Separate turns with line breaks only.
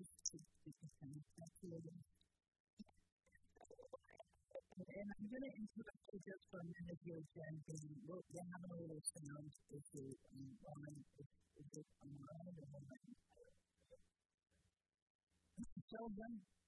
ways to kind of calculate. And I'm going to interrupt you just for a minute here, Jen, because we're having a little sound issue. Is it on my end or mine? Sheldon?